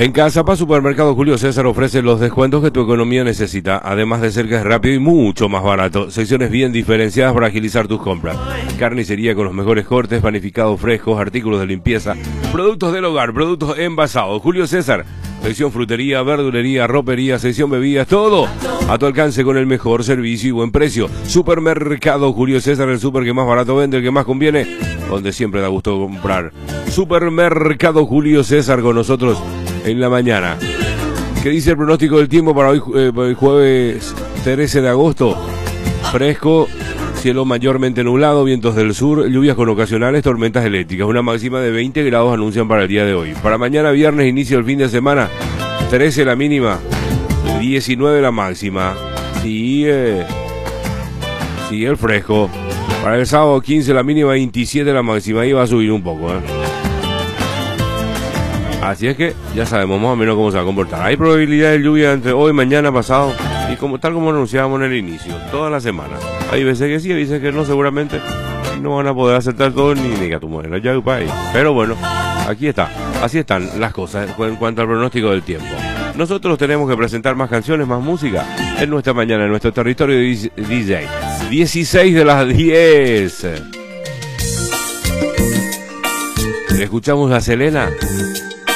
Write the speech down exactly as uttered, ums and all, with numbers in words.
En Casapa, Supermercado Julio César ofrece los descuentos que tu economía necesita, además de ser que es rápido y mucho más barato. Secciones bien diferenciadas para agilizar tus compras. Carnicería con los mejores cortes, panificados frescos, artículos de limpieza, productos del hogar, productos envasados. Julio César, sección frutería, verdulería, ropería, sección bebidas, todo a tu alcance con el mejor servicio y buen precio. Supermercado Julio César, el super que más barato vende, el que más conviene, donde siempre da gusto comprar. Supermercado Julio César con nosotros en la mañana. ¿Qué dice el pronóstico del tiempo para hoy, eh, hoy jueves trece de agosto? Fresco, cielo mayormente nublado, vientos del sur, lluvias con ocasionales, tormentas eléctricas. Una máxima de veinte grados anuncian para el día de hoy. Para mañana viernes, inicio del fin de semana, trece la mínima, diecinueve la máxima. Sigue, sigue el fresco. Para el sábado quince la mínima, veintisiete la máxima. Ahí va a subir un poco, ¿eh? Así es que ya sabemos más o menos cómo se va a comportar. Hay probabilidad de lluvia entre hoy, mañana, pasado, y como tal como anunciábamos en el inicio, toda la semana. Hay veces que sí, hay veces que no, seguramente no van a poder aceptar todo ni ni a tu mujer, ya país. Pero bueno, aquí está, así están las cosas en cuanto al pronóstico del tiempo. Nosotros tenemos que presentar más canciones, más música en nuestra mañana, en nuestro territorio de D J. dieciséis de las diez. ¿Le escuchamos a Selena?